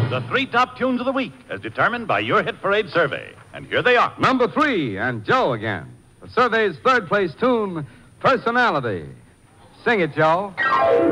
The 3 top tunes of the week, as determined by your Hit Parade survey. And here they are. Number 3, and Joe again. The survey's third-place tune, Personality. Sing it, Joe.